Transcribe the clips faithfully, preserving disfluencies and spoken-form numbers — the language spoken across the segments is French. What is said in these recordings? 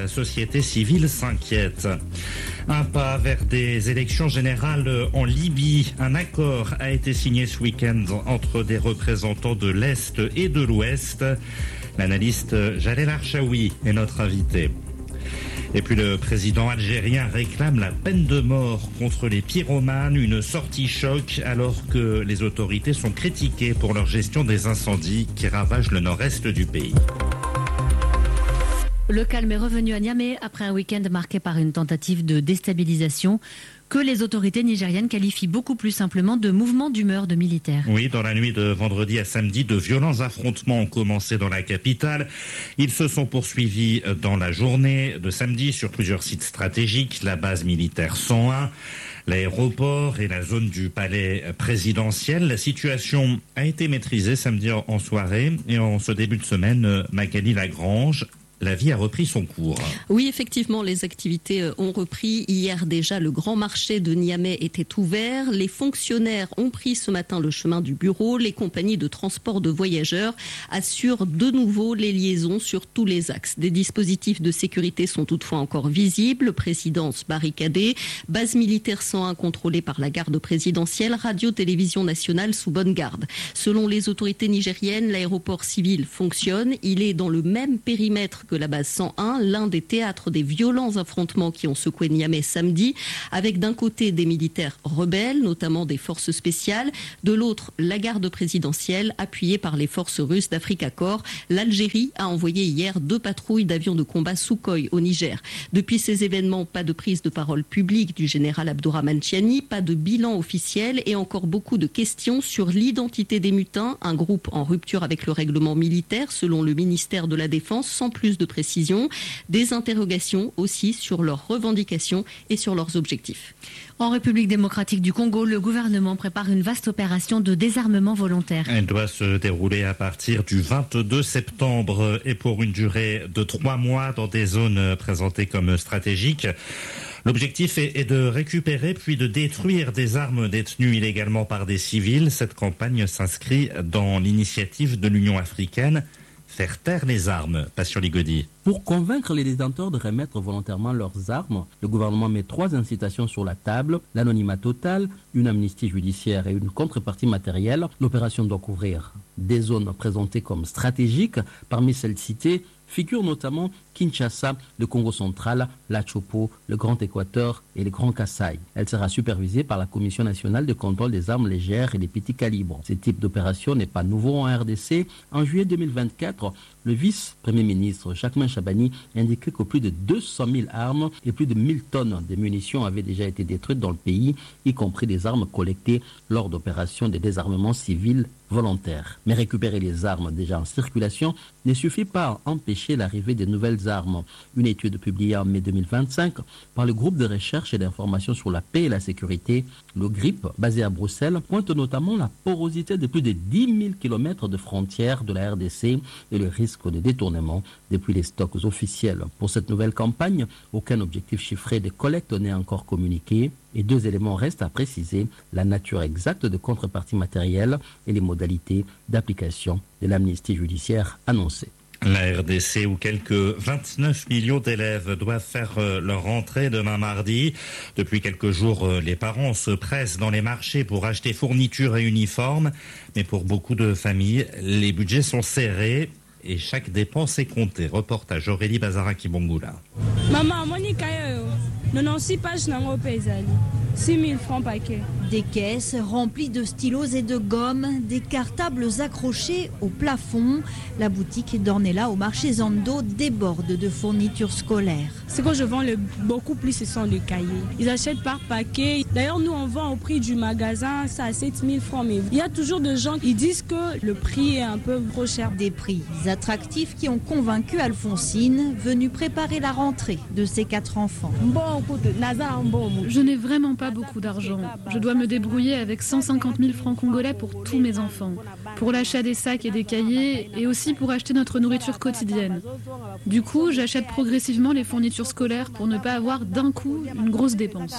la société civile s'inquiète. Un pas vers des élections générales en Libye. Un accord a été signé ce week-end entre des représentants de l'Est et de l'Ouest. L'analyste Jalel Archaoui est notre invité. Et puis le président algérien réclame la peine de mort contre les pyromanes, une sortie choc alors que les autorités sont critiquées pour leur gestion des incendies qui ravagent le nord-est du pays. Le calme est revenu à Niamey après un week-end marqué par une tentative de déstabilisation que les autorités nigériennes qualifient beaucoup plus simplement de mouvement d'humeur de militaires. Oui, dans la nuit de vendredi à samedi, de violents affrontements ont commencé dans la capitale. Ils se sont poursuivis dans la journée de samedi sur plusieurs sites stratégiques, la base militaire cent un, l'aéroport et la zone du palais présidentiel. La situation a été maîtrisée samedi en soirée et en ce début de semaine, Magali Lagrange, la vie a repris son cours. Oui, effectivement, les activités ont repris. Hier déjà, le grand marché de Niamey était ouvert. Les fonctionnaires ont pris ce matin le chemin du bureau. Les compagnies de transport de voyageurs assurent de nouveau les liaisons sur tous les axes. Des dispositifs de sécurité sont toutefois encore visibles. Présidence barricadée, base militaire cent un contrôlée par la garde présidentielle, radio-télévision nationale sous bonne garde. Selon les autorités nigériennes, l'aéroport civil fonctionne. Il est dans le même périmètre que la base cent un, l'un des théâtres des violents affrontements qui ont secoué Niamey samedi, avec d'un côté des militaires rebelles, notamment des forces spéciales, de l'autre la garde présidentielle, appuyée par les forces russes d'Africa Corps. L'Algérie a envoyé hier deux patrouilles d'avions de combat Sukhoi au Niger. Depuis ces événements, pas de prise de parole publique du général Abdourahmane Tiani, pas de bilan officiel et encore beaucoup de questions sur l'identité des mutins, un groupe en rupture avec le règlement militaire selon le ministère de la Défense, sans plus de précision, des interrogations aussi sur leurs revendications et sur leurs objectifs. En République démocratique du Congo, le gouvernement prépare une vaste opération de désarmement volontaire. Elle doit se dérouler à partir du vingt-deux septembre et pour une durée de trois mois dans des zones présentées comme stratégiques. L'objectif est, est de récupérer puis de détruire des armes détenues illégalement par des civils. Cette campagne s'inscrit dans l'initiative de l'Union africaine Faire taire les armes. Passion Ligodi. Pour convaincre les détenteurs de remettre volontairement leurs armes, le gouvernement met trois incitations sur la table, l'anonymat total, une amnistie judiciaire et une contrepartie matérielle. L'opération doit couvrir des zones présentées comme stratégiques. Parmi celles citées figurent notamment Kinshasa, le Congo central, la Chopo, le Grand Équateur et le Grand Kasaï. Elle sera supervisée par la Commission nationale de contrôle des armes légères et des petits calibres. Ce type d'opération n'est pas nouveau en R D C. En juillet deux mille vingt-quatre, le vice-premier ministre Jacquemain Chabani indiquait que plus de deux cent mille armes et plus de mille tonnes de munitions avaient déjà été détruites dans le pays, y compris des armes collectées lors d'opérations de désarmement civil volontaire. Mais récupérer les armes déjà en circulation ne suffit pas à empêcher l'arrivée de nouvelles armes. Une étude publiée en mai deux mille vingt-cinq par le groupe de recherche et d'information sur la paix et la sécurité, le GRIP, basé à Bruxelles, pointe notamment la porosité de plus de dix mille kilomètres de frontières de la R D C et le risque de détournement depuis les stocks officiels. Pour cette nouvelle campagne, aucun objectif chiffré de collecte n'est encore communiqué et deux éléments restent à préciser, la nature exacte de contrepartie matérielle et les modalités d'application de l'amnistie judiciaire annoncée. La R D C où quelques vingt-neuf millions d'élèves doivent faire leur rentrée demain mardi. Depuis quelques jours, les parents se pressent dans les marchés pour acheter fournitures et uniformes. Mais pour beaucoup de familles, les budgets sont serrés et chaque dépense est comptée. Reportage Aurélie Bazara-Kibongula. Maman, Monica, quatre-vingt-six pages n'en paysan. six mille francs paquet. Des caisses remplies de stylos et de gommes, des cartables accrochés au plafond. La boutique d'Ornella au marché Zando déborde de fournitures scolaires. Ce que je vends le, beaucoup plus, ce sont les cahiers. Ils achètent par paquet. D'ailleurs, nous, on vend au prix du magasin, ça à sept mille francs. Mais il y a toujours des gens qui disent que le prix est un peu trop cher. Des prix attractifs qui ont convaincu Alphonsine, venue préparer la rentrée de ses quatre enfants. Je n'ai vraiment pas beaucoup d'argent. Je dois me me débrouiller avec cent cinquante mille francs congolais pour tous mes enfants, pour l'achat des sacs et des cahiers et aussi pour acheter notre nourriture quotidienne. Du coup, j'achète progressivement les fournitures scolaires pour ne pas avoir d'un coup une grosse dépense.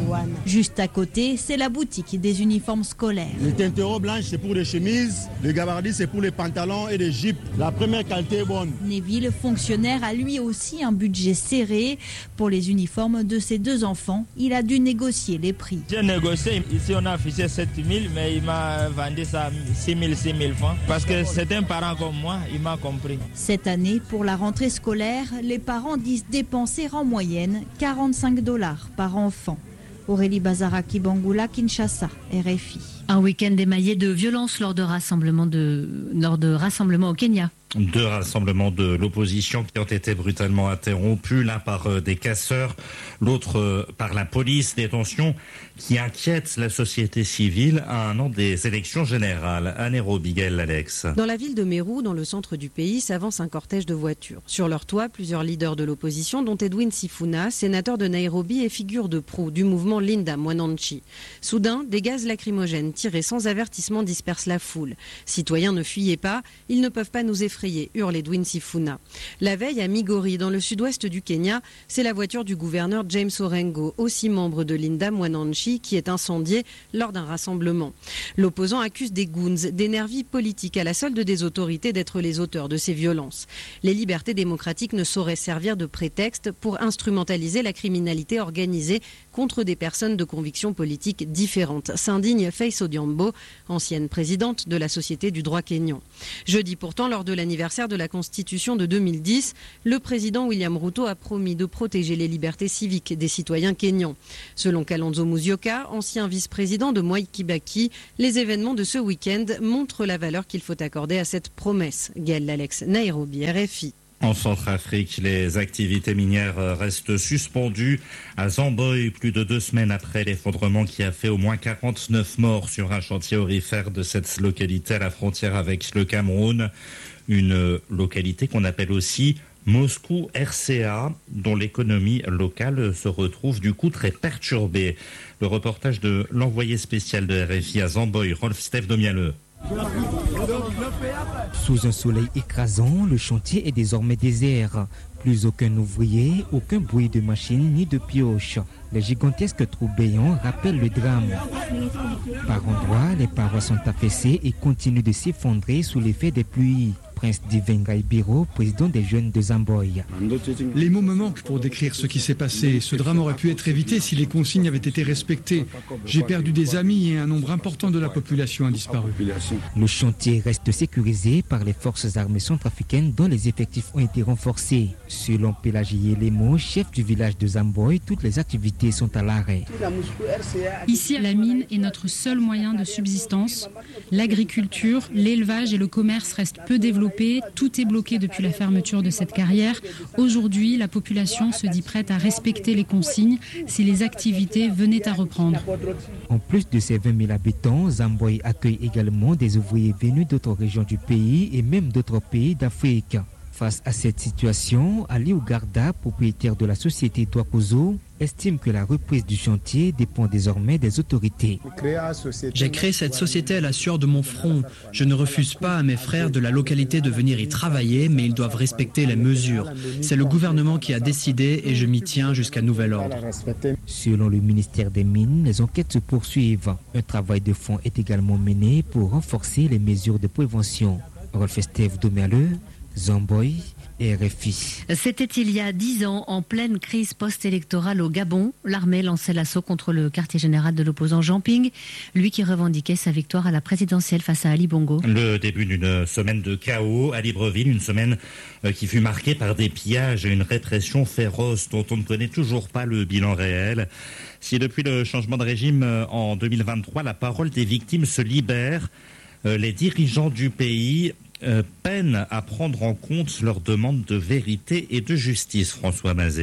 Juste à côté, c'est la boutique des uniformes scolaires. Les teintereaux blanches, c'est pour les chemises, les gabardis, c'est pour les pantalons et les jupes. La première qualité est bonne. Neville, fonctionnaire, a lui aussi un budget serré. Pour les uniformes de ses deux enfants, il a dû négocier les prix. J'ai négocié, ici on a affiché sept mille, mais il m'a vendu ça à six mille, six mille francs. Parce que c'est un parent comme moi, il m'a compris. Cette année, pour la rentrée scolaire, les parents disent dépenser en moyenne quarante-cinq dollars par enfant. Aurélie Bazaraki Bangula, Kinshasa, R F I. Un week-end émaillé de violences lors de rassemblements, de, lors de rassemblements au Kenya. Deux rassemblements de l'opposition qui ont été brutalement interrompus, l'un par euh, des casseurs, l'autre euh, par la police. Des tensions qui inquiètent la société civile à un an des élections générales. À Nairobi, Gaël Alex. Dans la ville de Meru, dans le centre du pays, s'avance un cortège de voitures. Sur leur toit, plusieurs leaders de l'opposition, dont Edwin Sifuna, sénateur de Nairobi et figure de proue du mouvement Linda Mwananchi. Soudain, des gaz lacrymogènes tirés sans avertissement dispersent la foule. Citoyens, ne fuyez pas, ils ne peuvent pas nous effrayer, hurle Edwin Sifuna. La veille, à Migori, dans le sud-ouest du Kenya, c'est la voiture du gouverneur James Orengo, aussi membre de Linda Mwananchi, qui est incendiée lors d'un rassemblement. L'opposant accuse des goons, des nervis politiques à la solde des autorités d'être les auteurs de ces violences. Les libertés démocratiques ne sauraient servir de prétexte pour instrumentaliser la criminalité organisée contre des personnes de convictions politiques différentes, s'indigne Faith Odhiambo, ancienne présidente de la Société du droit kényan. Jeudi pourtant, lors de l'anniversaire de la Constitution de deux mille dix, le président William Ruto a promis de protéger les libertés civiques des citoyens kényans. Selon Kalonzo Musyoka, ancien vice-président de Mwai Kibaki, les événements de ce week-end montrent la valeur qu'il faut accorder à cette promesse. Gaël Alex, Nairobi, R F I. En Centrafrique, les activités minières restent suspendues. À Zamboy, plus de deux semaines après l'effondrement qui a fait au moins quarante-neuf morts sur un chantier aurifère de cette localité à la frontière avec le Cameroun. Une localité qu'on appelle aussi Moscou R C A, dont l'économie locale se retrouve du coup très perturbée. Le reportage de l'envoyé spécial de R F I à Zamboy, Rolf Steph Domialeux. Sous un soleil écrasant, le chantier est désormais désert. Plus aucun ouvrier, aucun bruit de machine ni de pioche. Les gigantesques trous béants rappellent le drame. Par endroits, les parois sont affaissées et continuent de s'effondrer sous l'effet des pluies. Prince Divengai Biro, président des jeunes de Zamboy. Les mots me manquent pour décrire ce qui s'est passé. Ce drame aurait pu être évité si les consignes avaient été respectées. J'ai perdu des amis et un nombre important de la population a disparu. Le chantier reste sécurisé par les forces armées centrafricaines dont les effectifs ont été renforcés. Selon Pélagie Lemo, chef du village de Zamboy, toutes les activités sont à l'arrêt. Ici, la mine est notre seul moyen de subsistance. L'agriculture, l'élevage et le commerce restent peu développés. Tout est bloqué depuis la fermeture de cette carrière. Aujourd'hui, la population se dit prête à respecter les consignes si les activités venaient à reprendre. En plus de ses vingt mille habitants, Zamboy accueille également des ouvriers venus d'autres régions du pays et même d'autres pays d'Afrique. Face à cette situation, Ali Ougarda, propriétaire de la société Touakozo, estime que la reprise du chantier dépend désormais des autorités. J'ai créé cette société à la sueur de mon front. Je ne refuse pas à mes frères de la localité de venir y travailler, mais ils doivent respecter les mesures. C'est le gouvernement qui a décidé et je m'y tiens jusqu'à nouvel ordre. Selon le ministère des Mines, les enquêtes se poursuivent. Un travail de fond est également mené pour renforcer les mesures de prévention. Rolf Steve Domerleux, Zamboy, R F I. C'était il y a dix ans, en pleine crise post-électorale au Gabon. L'armée lançait l'assaut contre le quartier général de l'opposant Jean Ping, lui qui revendiquait sa victoire à la présidentielle face à Ali Bongo. Le début d'une semaine de chaos à Libreville, une semaine qui fut marquée par des pillages et une répression féroce dont on ne connaît toujours pas le bilan réel. Si depuis le changement de régime en deux mille vingt-trois, la parole des victimes se libère, les dirigeants du pays Euh, peinent à prendre en compte leurs demandes de vérité et de justice, François Mazet.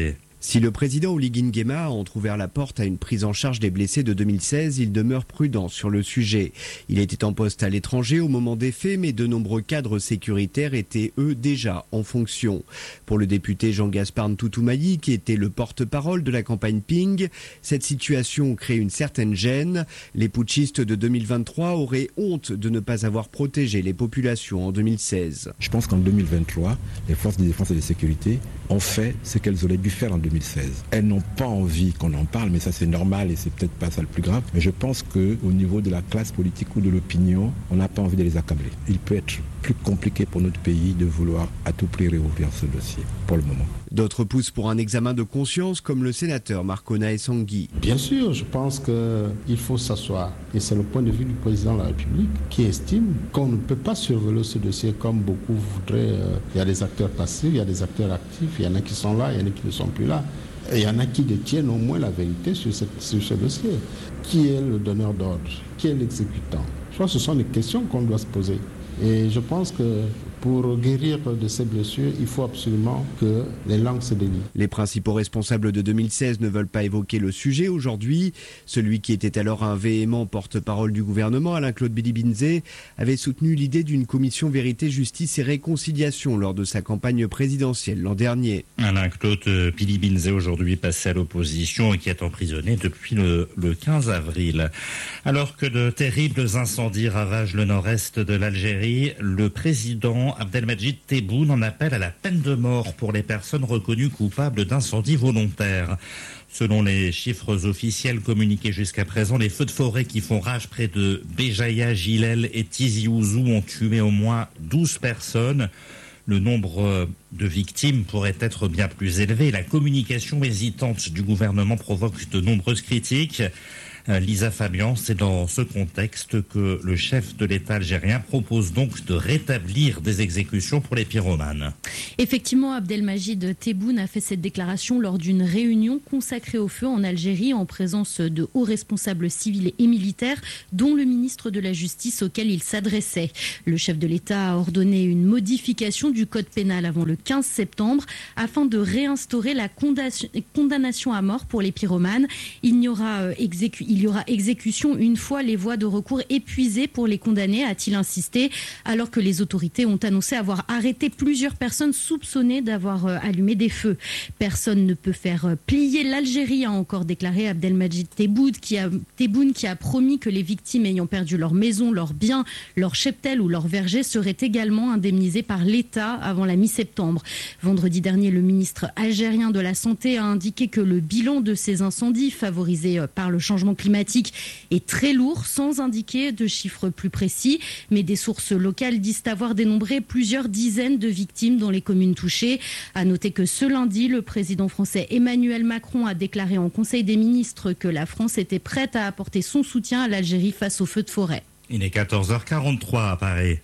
Si le président Ouli Nguema a entrouvert la porte à une prise en charge des blessés de deux mille seize, il demeure prudent sur le sujet. Il était en poste à l'étranger au moment des faits, mais de nombreux cadres sécuritaires étaient, eux, déjà en fonction. Pour le député Jean-Gaspard Ntoutou-Mailly, qui était le porte-parole de la campagne Ping, cette situation crée une certaine gêne. Les putschistes de deux mille vingt-trois auraient honte de ne pas avoir protégé les populations en deux mille seize. Je pense qu'en deux mille vingt-trois, les forces de défense et de sécurité ont fait ce qu'elles auraient dû faire en deux mille seize. Elles n'ont pas envie qu'on en parle, mais ça c'est normal et c'est peut-être pas ça le plus grave. Mais je pense qu'au niveau de la classe politique ou de l'opinion, on n'a pas envie de les accabler. Il peut être plus compliqué pour notre pays de vouloir à tout prix réouvrir ce dossier pour le moment. D'autres poussent pour un examen de conscience, comme le sénateur Marcona Essangui. Bien sûr, je pense qu'il faut s'asseoir. Et c'est le point de vue du président de la République qui estime qu'on ne peut pas surveiller ce dossier comme beaucoup voudraient. Il y a des acteurs passifs, il y a des acteurs actifs, il y en a qui sont là, il y en a qui ne sont plus là. Et il y en a qui détiennent au moins la vérité sur, cette, sur ce dossier. Qui est le donneur d'ordre? Qui est l'exécutant? Je crois que ce sont des questions qu'on doit se poser. Et je pense que pour guérir de ces blessures, il faut absolument que les langues se délient. Les principaux responsables de deux mille seize ne veulent pas évoquer le sujet aujourd'hui. Celui qui était alors un véhément porte-parole du gouvernement, Alain-Claude Bilibinze, avait soutenu l'idée d'une commission vérité, justice et réconciliation lors de sa campagne présidentielle l'an dernier. Alain-Claude Bilibinze, aujourd'hui passé à l'opposition et qui est emprisonné depuis le, le quinze avril. Alors que de terribles incendies ravagent le nord-est de l'Algérie, le président Abdelmadjid Tebboune en appelle à la peine de mort pour les personnes reconnues coupables d'incendies volontaires. Selon les chiffres officiels communiqués jusqu'à présent, les feux de forêt qui font rage près de Béjaïa, Gilel et Tizi Ouzou ont tué au moins douze personnes. Le nombre de victimes pourrait être bien plus élevé. La communication hésitante du gouvernement provoque de nombreuses critiques. Lisa Fabian, c'est dans ce contexte que le chef de l'État algérien propose donc de rétablir des exécutions pour les pyromanes. Effectivement, Abdelmadjid Tebboune a fait cette déclaration lors d'une réunion consacrée au feu en Algérie en présence de hauts responsables civils et militaires, dont le ministre de la Justice auquel il s'adressait. Le chef de l'État a ordonné une modification du code pénal avant le quinze septembre afin de réinstaurer la condamnation à mort pour les pyromanes. Il n'y aura exécution Il y aura exécution une fois les voies de recours épuisées pour les condamnés, a-t-il insisté, alors que les autorités ont annoncé avoir arrêté plusieurs personnes soupçonnées d'avoir allumé des feux. Personne ne peut faire plier l'Algérie, a encore déclaré Abdelmadjid Tebboune, qui a, Tebboune, qui a promis que les victimes ayant perdu leur maison, leurs biens, leur cheptel ou leur verger seraient également indemnisées par l'État avant la mi-septembre. Vendredi dernier, le ministre algérien de la Santé a indiqué que le bilan de ces incendies, favorisés par le changement climatique, climatique est très lourd, sans indiquer de chiffres plus précis. Mais des sources locales disent avoir dénombré plusieurs dizaines de victimes dans les communes touchées. À noter que ce lundi, le président français Emmanuel Macron a déclaré en Conseil des ministres que la France était prête à apporter son soutien à l'Algérie face aux feux de forêt. Il est quatorze heures quarante-trois à Paris.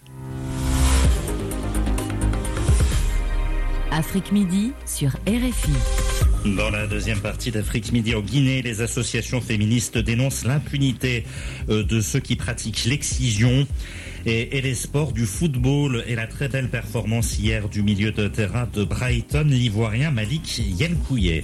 Afrique Midi sur R F I. Dans la deuxième partie d'Afrique Midi en Guinée, les associations féministes dénoncent l'impunité de ceux qui pratiquent l'excision et, et les sports du football et la très belle performance hier du milieu de terrain de Brighton, l'Ivoirien Malik Yenkouye.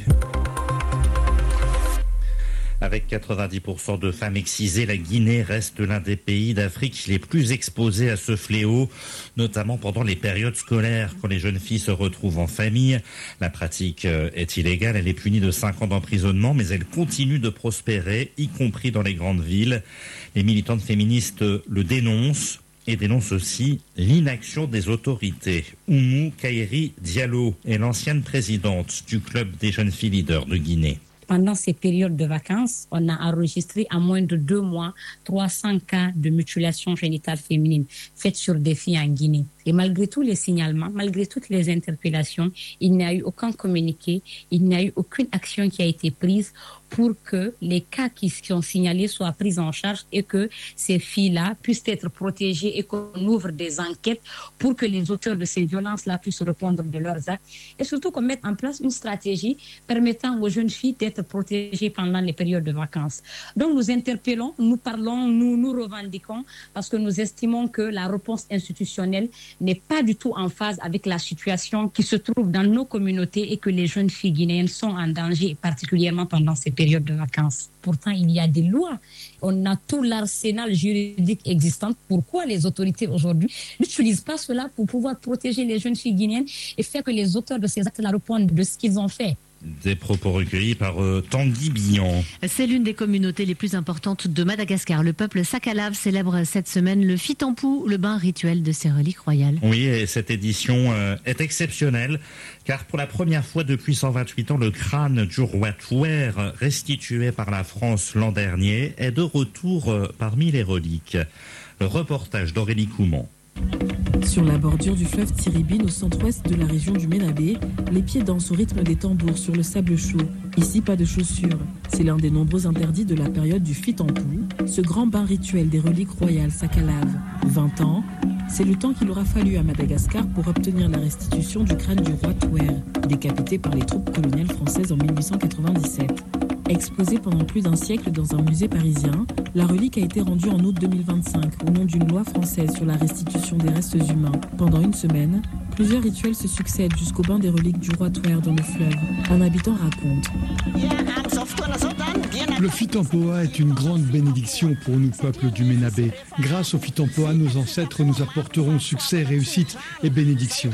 Avec quatre-vingt-dix pour cent de femmes excisées, la Guinée reste l'un des pays d'Afrique les plus exposés à ce fléau, notamment pendant les périodes scolaires, quand les jeunes filles se retrouvent en famille. La pratique est illégale, elle est punie de cinq ans d'emprisonnement, mais elle continue de prospérer, y compris dans les grandes villes. Les militantes féministes le dénoncent et dénoncent aussi l'inaction des autorités. Oumou Kairi Diallo est l'ancienne présidente du club des jeunes filles leaders de Guinée. Pendant ces périodes de vacances, on a enregistré en moins de deux mois trois cents cas de mutilation génitale féminine faites sur des filles en Guinée. Et malgré tous les signalements, malgré toutes les interpellations, il n'y a eu aucun communiqué, il n'y a eu aucune action qui a été prise pour que les cas qui sont signalés soient pris en charge et que ces filles-là puissent être protégées et qu'on ouvre des enquêtes pour que les auteurs de ces violences-là puissent répondre de leurs actes et surtout qu'on mette en place une stratégie permettant aux jeunes filles d'être protégées pendant les périodes de vacances. Donc nous interpellons, nous parlons, nous nous revendiquons parce que nous estimons que la réponse institutionnelle n'est pas du tout en phase avec la situation qui se trouve dans nos communautés et que les jeunes filles guinéennes sont en danger, particulièrement pendant ces périodes de vacances. Pourtant, il y a des lois. On a tout l'arsenal juridique existant. Pourquoi les autorités aujourd'hui n'utilisent pas cela pour pouvoir protéger les jeunes filles guinéennes et faire que les auteurs de ces actes-là répondent de ce qu'ils ont fait? Des propos recueillis par euh, Tanguy Billon. C'est l'une des communautés les plus importantes de Madagascar. Le peuple Sakalav célèbre cette semaine le Fitampou, le bain rituel de ses reliques royales. Oui, et cette édition euh, est exceptionnelle, car pour la première fois depuis cent vingt-huit ans, le crâne du roi Touer, restitué par la France l'an dernier, est de retour euh, parmi les reliques. Le reportage d'Aurélie Couman. Sur la bordure du fleuve Tiribine, au centre-ouest de la région du Ménabé, les pieds dansent au rythme des tambours sur le sable chaud. Ici, pas de chaussures. C'est l'un des nombreux interdits de la période du Fitampou, ce grand bain rituel des reliques royales Sakalav. vingt ans, c'est le temps qu'il aura fallu à Madagascar pour obtenir la restitution du crâne du roi Touer, décapité par les troupes coloniales françaises en mille huit cent quatre-vingt-dix-sept. Exposée pendant plus d'un siècle dans un musée parisien, la relique a été rendue en août deux mille vingt-cinq au nom d'une loi française sur la restitution des restes humains. Pendant une semaine, plusieurs rituels se succèdent jusqu'au bain des reliques du roi Touer dans le fleuve. Un habitant raconte. Le Fitampoa est une grande bénédiction pour nous, peuple du Ménabé. Grâce au Fitampoa, nos ancêtres nous apporteront succès, réussite et bénédiction.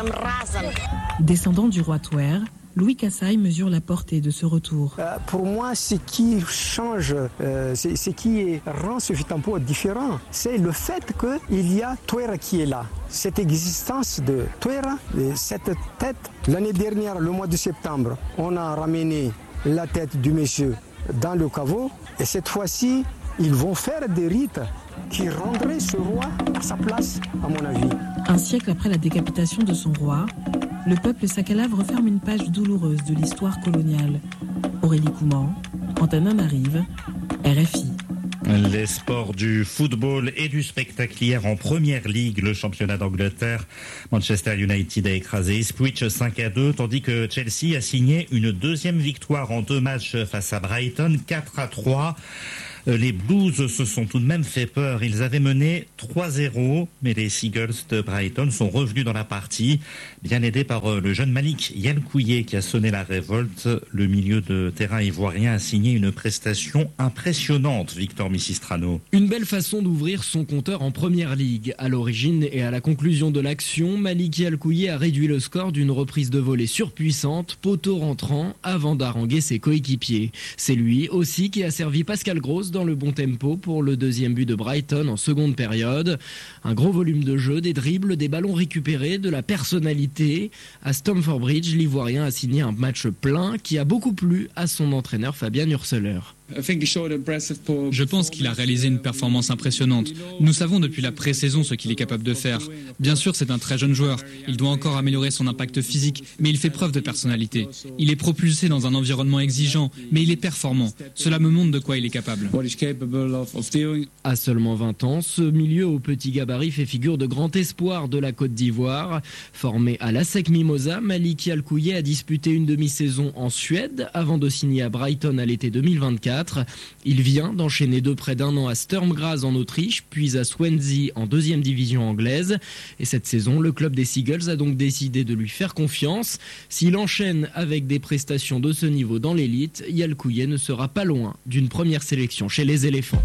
Descendant du roi Touer, Louis Kassaï mesure la portée de ce retour. Euh, pour moi, ce qui change, euh, ce qui rend ce Fitampoa différent, c'est le fait qu'il y a Touer qui est là. Cette existence de Touer, cette tête, l'année dernière, le mois de septembre, on a ramené la tête du monsieur dans le caveau et cette fois-ci, ils vont faire des rites qui rendraient ce roi à sa place, à mon avis. Un siècle après la décapitation de son roi, le peuple Sakalav referme une page douloureuse de l'histoire coloniale. Aurélie Couman, Antananarive, R F I. Les sports du football et du spectacle hier en première ligue, le championnat d'Angleterre. Manchester United a écrasé Ipswich cinq à deux, tandis que Chelsea a signé une deuxième victoire en deux matchs face à Brighton, quatre à trois. Les Blues se sont tout de même fait peur. Ils avaient mené trois zéro, mais les Seagulls de Brighton sont revenus dans la partie, bien aidés par le jeune Malik Yelkouye qui a sonné la révolte. Le milieu de terrain ivoirien a signé une prestation impressionnante, Victor Missistrano. Une belle façon d'ouvrir son compteur en première ligue. À l'origine et à la conclusion de l'action, Malik Yelkouye a réduit le score d'une reprise de volée surpuissante, poteau rentrant, avant d'haranguer ses coéquipiers. C'est lui aussi qui a servi Pascal Gross dans le bon tempo pour le deuxième but de Brighton en seconde période. Un gros volume de jeu, des dribbles, des ballons récupérés, de la personnalité. À Stamford Bridge, l'Ivoirien a signé un match plein qui a beaucoup plu à son entraîneur Fabien Hurseler. Je pense qu'il a réalisé une performance impressionnante. Nous savons depuis la pré-saison ce qu'il est capable de faire. Bien sûr, c'est un très jeune joueur. Il doit encore améliorer son impact physique, mais il fait preuve de personnalité. Il est propulsé dans un environnement exigeant, mais il est performant. Cela me montre de quoi il est capable. À seulement vingt ans, ce milieu au petit gabarit fait figure de grand espoir de la Côte d'Ivoire. Formé à l'ASEC Mimosa, Malik Yelkouye a disputé une demi-saison en Suède avant de signer à Brighton à l'été deux mille vingt-quatre. Il vient d'enchaîner de près d'un an à Sturm Graz en Autriche, puis à Swansea en deuxième division anglaise. Et cette saison, le club des Seagulls a donc décidé de lui faire confiance. S'il enchaîne avec des prestations de ce niveau dans l'élite, Yelkouye ne sera pas loin d'une première sélection chez les éléphants.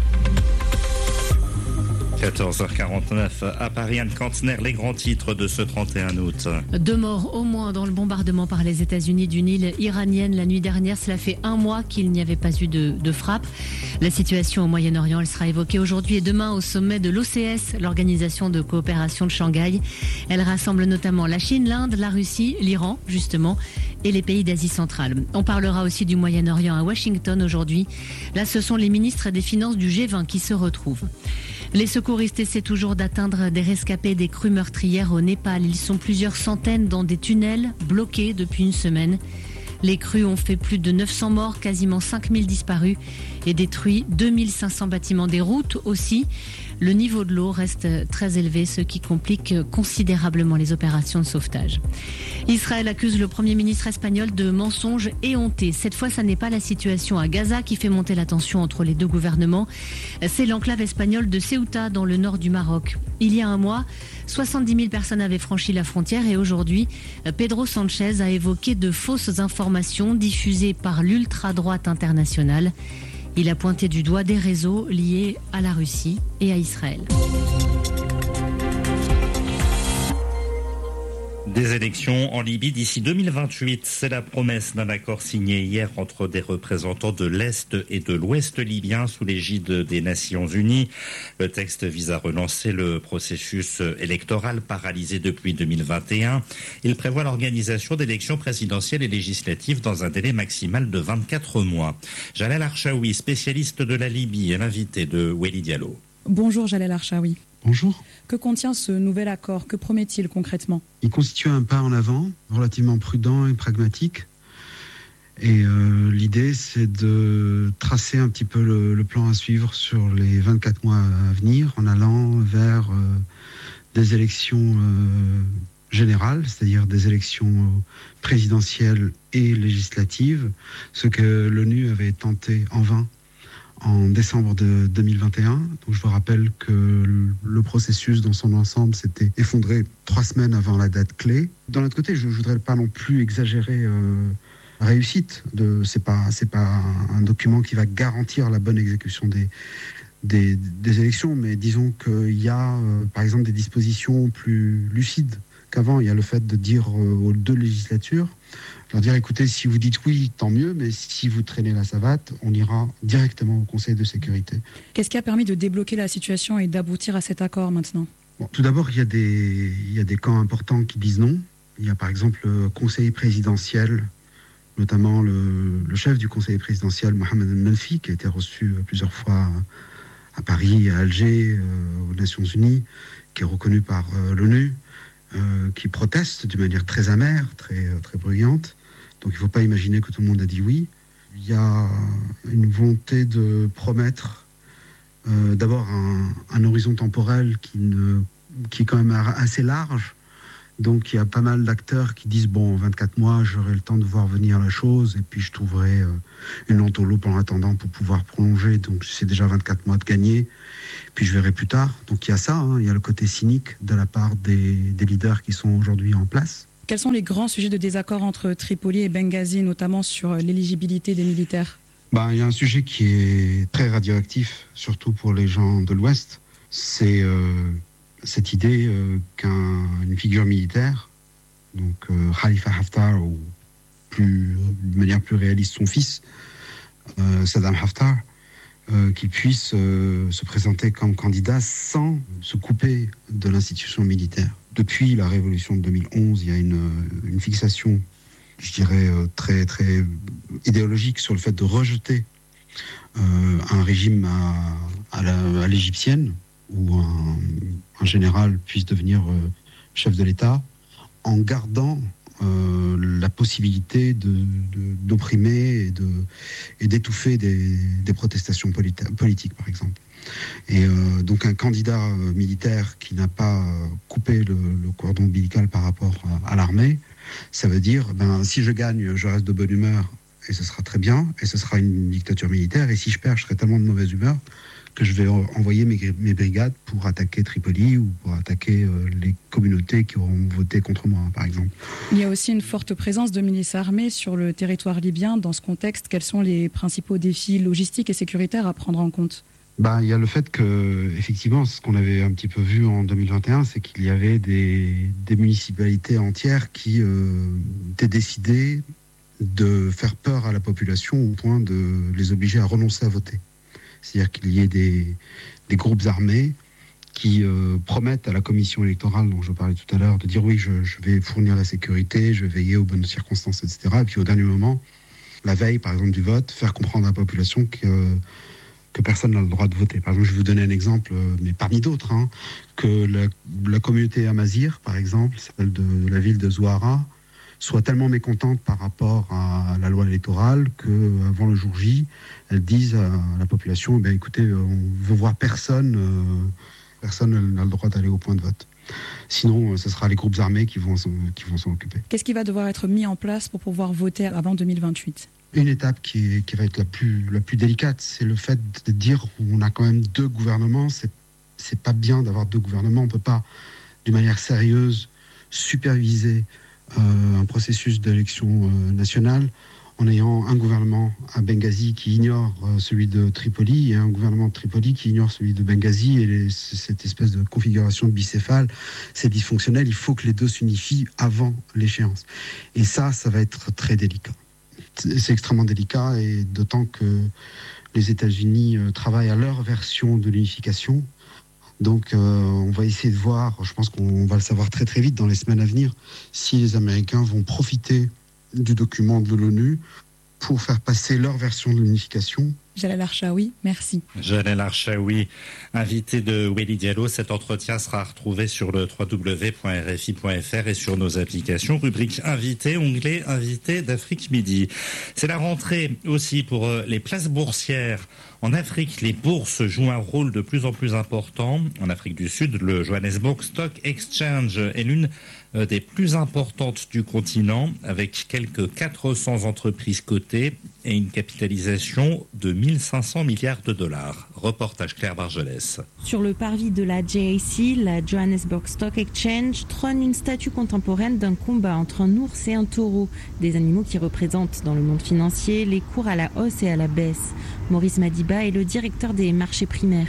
quatorze heures quarante-neuf à Paris, Anne Kantner, les grands titres de ce trente et un août. Deux morts au moins dans le bombardement par les États-Unis d'une île iranienne la nuit dernière. Cela fait un mois qu'il n'y avait pas eu de, de frappe. La situation au Moyen-Orient, elle sera évoquée aujourd'hui et demain au sommet de l'O C S, l'Organisation de coopération de Shanghai. Elle rassemble notamment la Chine, l'Inde, la Russie, l'Iran, justement, et les pays d'Asie centrale. On parlera aussi du Moyen-Orient à Washington aujourd'hui. Là, ce sont les ministres des Finances du G vingt qui se retrouvent. Les secouristes essaient toujours d'atteindre des rescapés des crues meurtrières au Népal. Ils sont plusieurs centaines dans des tunnels bloqués depuis une semaine. Les crues ont fait plus de neuf cents morts, quasiment cinq mille disparus et détruit deux mille cinq cents bâtiments, des routes aussi. Le niveau de l'eau reste très élevé, ce qui complique considérablement les opérations de sauvetage. Israël accuse le Premier ministre espagnol de mensonges éhontés. Cette fois, ça n'est pas la situation à Gaza qui fait monter la tension entre les deux gouvernements. C'est l'enclave espagnole de Ceuta, dans le nord du Maroc. Il y a un mois, soixante-dix mille personnes avaient franchi la frontière et aujourd'hui, Pedro Sanchez a évoqué de fausses informations diffusées par l'ultra-droite internationale. Il a pointé du doigt des réseaux liés à la Russie et à Israël. Des élections en Libye d'ici deux mille vingt-huit, c'est la promesse d'un accord signé hier entre des représentants de l'Est et de l'Ouest libyen sous l'égide des Nations Unies. Le texte vise à relancer le processus électoral paralysé depuis deux mille vingt et un. Il prévoit l'organisation d'élections présidentielles et législatives dans un délai maximal de vingt-quatre mois. Jalal Archaoui, spécialiste de la Libye, est l'invité de Weli Diallo. Bonjour Jalal Archaoui. Bonjour. Que contient ce nouvel accord? Que promet-il concrètement? Il constitue un pas en avant, relativement prudent et pragmatique. Et euh, l'idée, c'est de tracer un petit peu le, le plan à suivre sur les vingt-quatre mois à venir, en allant vers euh, des élections euh, générales, c'est-à-dire des élections présidentielles et législatives, ce que l'ONU avait tenté en vain en décembre de deux mille vingt et un. Donc je vous rappelle que le processus dans son ensemble s'était effondré trois semaines avant la date clé. D'un autre côté, je ne voudrais pas non plus exagérer euh, la réussite. De, c'est pas, c'est pas un document qui va garantir la bonne exécution des, des, des élections, mais disons qu'il y a, euh, par exemple, des dispositions plus lucides qu'avant. Il y a le fait de dire euh, aux deux législatures, leur dire, écoutez, si vous dites oui, tant mieux, mais si vous traînez la savate, on ira directement au Conseil de sécurité. Qu'est-ce qui a permis de débloquer la situation et d'aboutir à cet accord maintenant? Bon, tout d'abord, il y a des, il y a des camps importants qui disent non. Il y a par exemple le Conseil présidentiel, notamment le, le chef du Conseil présidentiel, Mohamed El-Menfi, qui a été reçu plusieurs fois à Paris, à Alger, euh, aux Nations Unies, qui est reconnu par euh, l'ONU, euh, qui proteste d'une manière très amère, très, très bruyante. Donc il ne faut pas imaginer que tout le monde a dit oui. Il y a une volonté de promettre euh, d'abord un, un horizon temporel qui, ne, qui est quand même assez large. Donc il y a pas mal d'acteurs qui disent bon, en vingt-quatre mois, j'aurai le temps de voir venir la chose et puis je trouverai euh, une entourloupe en attendant pour pouvoir prolonger. Donc c'est déjà vingt-quatre mois de gagner. Puis je verrai plus tard. Donc il y a ça, hein, il y a le côté cynique de la part des, des leaders qui sont aujourd'hui en place. Quels sont les grands sujets de désaccord entre Tripoli et Benghazi, notamment sur l'éligibilité des militaires? Ben, il y a un sujet qui est très radioactif, surtout pour les gens de l'Ouest. C'est euh, cette idée euh, qu'une figure militaire, donc euh, Khalifa Haftar, ou plus, de manière plus réaliste son fils, euh, Saddam Haftar, euh, qu'il puisse euh, se présenter comme candidat sans se couper de l'institution militaire. Depuis la révolution de deux mille onze, il y a une, une fixation, je dirais, très, très idéologique sur le fait de rejeter euh, un régime à, à, la, à l'égyptienne, où un, un général puisse devenir euh, chef de l'État, en gardant euh, la possibilité de, de, d'opprimer et, de, et d'étouffer des, des protestations politi- politiques, par exemple. Et euh, donc un candidat euh, militaire qui n'a pas euh, coupé le, le cordon ombilical par rapport à, à l'armée, ça veut dire, ben, si je gagne, je reste de bonne humeur et ce sera très bien, et ce sera une dictature militaire, et si je perds, je serai tellement de mauvaise humeur que je vais envoyer mes, mes brigades pour attaquer Tripoli ou pour attaquer euh, les communautés qui auront voté contre moi, par exemple. Il y a aussi une forte présence de milices armées sur le territoire libyen. Dans ce contexte, quels sont les principaux défis logistiques et sécuritaires à prendre en compte? Bah, il y a le fait que, effectivement, ce qu'on avait un petit peu vu en deux mille vingt et un, c'est qu'il y avait des, des municipalités entières qui euh, étaient décidées de faire peur à la population au point de les obliger à renoncer à voter. C'est-à-dire qu'il y ait des, des groupes armés qui euh, promettent à la commission électorale, dont je parlais tout à l'heure, de dire oui, je, je vais fournir la sécurité, je vais veiller aux bonnes circonstances, et cetera. Et puis au dernier moment, la veille, par exemple, du vote, faire comprendre à la population que... Euh, que personne n'a le droit de voter. Par exemple, je vais vous donner un exemple, mais parmi d'autres, hein, que la, la communauté amazigh, par exemple, celle de, de la ville de Zouara, soient tellement mécontentes par rapport à la loi électorale qu'avant le jour J, elles disent à la population, eh bien, écoutez, on veut voir personne, euh, personne n'a le droit d'aller au point de vote. Sinon, ce sera les groupes armés qui vont, qui vont s'en occuper. Qu'est-ce qui va devoir être mis en place pour pouvoir voter avant deux mille vingt-huit ? Une étape qui, est, qui va être la plus, la plus délicate, c'est le fait de dire qu'on a quand même deux gouvernements. C'est, c'est pas bien d'avoir deux gouvernements. On ne peut pas, d'une manière sérieuse, superviser euh, un processus d'élection euh, nationale en ayant un gouvernement à Benghazi qui ignore euh, celui de Tripoli et un gouvernement de Tripoli qui ignore celui de Benghazi. Et les, cette espèce de configuration bicéphale, c'est dysfonctionnel. Il faut que les deux s'unifient avant l'échéance. Et ça, ça va être très délicat. C'est extrêmement délicat, et d'autant que les États-Unis euh, travaillent à leur version de l'unification. Donc euh, on va essayer de voir, je pense qu'on va le savoir très très vite dans les semaines à venir, si les Américains vont profiter du document de l'ONU pour faire passer leur version de l'unification. Jalal Archaoui, merci. Jalal Archaoui, invité de Wely Diallo. Cet entretien sera retrouvé sur le w w w point r f i point f r et sur nos applications. Rubrique invité, onglet invité d'Afrique Midi. C'est la rentrée aussi pour les places boursières. En Afrique, les bourses jouent un rôle de plus en plus important. En Afrique du Sud, le Johannesburg Stock Exchange est l'une des plus importantes du continent, avec quelques quatre cents entreprises cotées et une capitalisation de mille cinq cents milliards de dollars. Reportage Claire Bargelès. Sur le parvis de la J A C, la Johannesburg Stock Exchange trône une statue contemporaine d'un combat entre un ours et un taureau, des animaux qui représentent dans le monde financier les cours à la hausse et à la baisse. Maurice Madiba est le directeur des marchés primaires.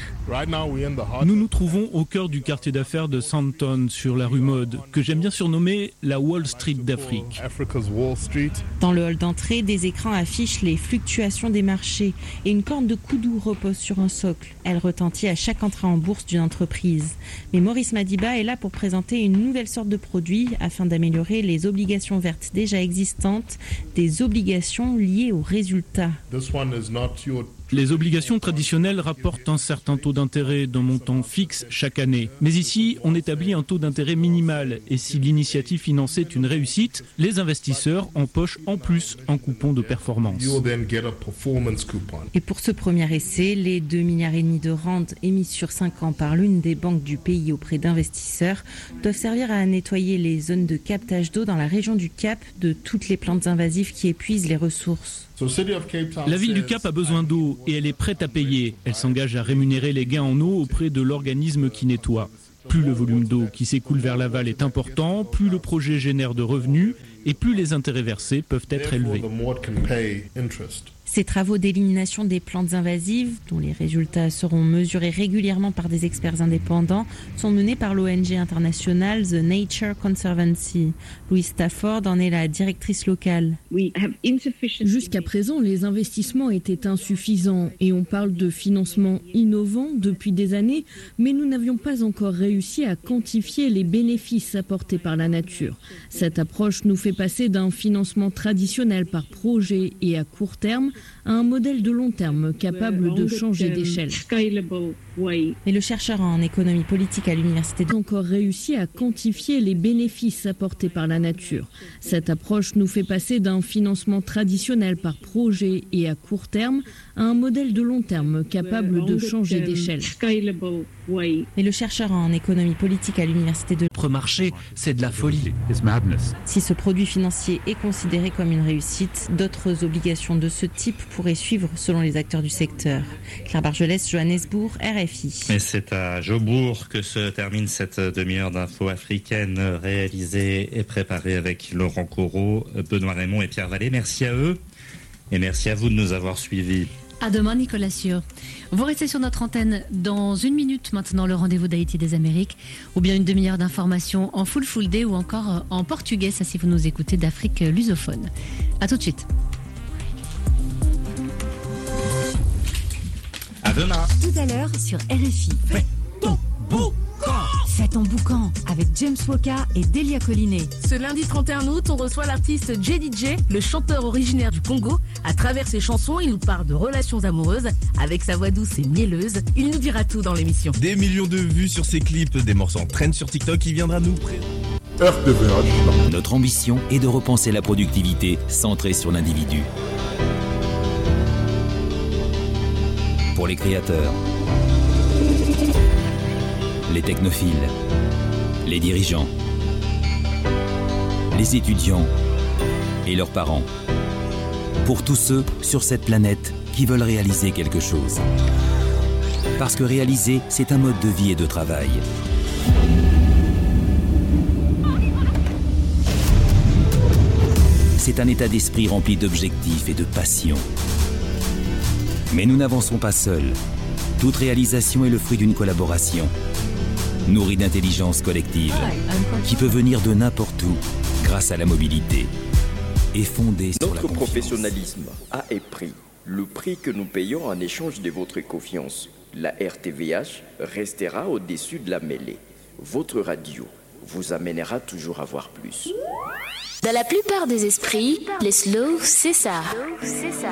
Nous nous trouvons au cœur du quartier d'affaires de Sandton, sur la rue Mode, que j'aime bien surnommer la Wall Street d'Afrique. Dans le hall d'entrée, des écrans affichent les fluctuations des marchés et une corne de Koudou repose sur un socle. Elle retentit à chaque entrée en bourse d'une entreprise. Mais Maurice Madiba est là pour présenter une nouvelle sorte de produit afin d'améliorer les obligations vertes déjà existantes, des obligations liées aux résultats. Les obligations traditionnelles rapportent un certain taux d'intérêt d'un montant fixe chaque année. Mais ici, on établit un taux d'intérêt minimal. Et si l'initiative financée est une réussite, les investisseurs empochent en plus un coupon de performance. Et pour ce premier essai, les deux milliards et demi de rand émis sur cinq ans par l'une des banques du pays auprès d'investisseurs doivent servir à nettoyer les zones de captage d'eau dans la région du Cap de toutes les plantes invasives qui épuisent les ressources. La ville du Cap a besoin d'eau et elle est prête à payer. Elle s'engage à rémunérer les gains en eau auprès de l'organisme qui nettoie. Plus le volume d'eau qui s'écoule vers l'aval est important, plus le projet génère de revenus et plus les intérêts versés peuvent être élevés. Ces travaux d'élimination des plantes invasives, dont les résultats seront mesurés régulièrement par des experts indépendants, sont menés par l'O N G internationale The Nature Conservancy. Louise Stafford en est la directrice locale. Jusqu'à présent, les investissements étaient insuffisants et on parle de financement innovant depuis des années, mais nous n'avions pas encore réussi à quantifier les bénéfices apportés par la nature. Cette approche nous fait passer d'un financement traditionnel par projet et à court terme à un modèle de long terme capable de changer d'échelle. Mais le chercheur en économie politique à l'université de... encore réussi à quantifier les bénéfices apportés par la nature. Cette approche nous fait passer d'un financement traditionnel par projet et à court terme à un modèle de long terme capable de changer d'échelle. Mais le chercheur en économie politique à l'université de... Notre marché, c'est de la folie. Si ce produit financier est considéré comme une réussite, d'autres obligations de ce type pourraient suivre selon les acteurs du secteur. Claire Bargelès, Johannesburg, R F I. Et c'est à Jobourg que se termine cette demi-heure d'infos africaines réalisée et préparée avec Laurent Corot, Benoît Raymond et Pierre Vallée. Merci à eux et merci à vous de nous avoir suivis. À demain, Nicolas Sieur. Vous restez sur notre antenne dans une minute maintenant, le rendez-vous d'Haïti des Amériques, ou bien une demi-heure d'information en full full day ou encore en portugais, ça si vous nous écoutez d'Afrique lusophone. À tout de suite. À demain. Tout à l'heure sur R F I. Fais ton boucan. Fais ton boucan avec James Woka et Delia Collinet. Ce lundi trente et un août, on reçoit l'artiste J D J, le chanteur originaire du Congo. À travers ses chansons, il nous parle de relations amoureuses. Avec sa voix douce et mielleuse, il nous dira tout dans l'émission. Des millions de vues sur ses clips, des morceaux en trend sur TikTok, il viendra nous présenter. R T V H. Notre ambition est de repenser la productivité centrée sur l'individu. Pour les créateurs, les technophiles, les dirigeants, les étudiants et leurs parents. Pour tous ceux sur cette planète qui veulent réaliser quelque chose. Parce que réaliser, c'est un mode de vie et de travail. C'est un état d'esprit rempli d'objectifs et de passion. Mais nous n'avançons pas seuls. Toute réalisation est le fruit d'une collaboration, nourrie d'intelligence collective, qui peut venir de n'importe où, grâce à la mobilité, et fondée sur la Notre confiance. professionnalisme a un prix, le prix que nous payons en échange de votre confiance. La R T V H restera au-dessus de la mêlée. Votre radio vous amènera toujours à voir plus. Dans la plupart des esprits, les slow, c'est ça. C'est ça.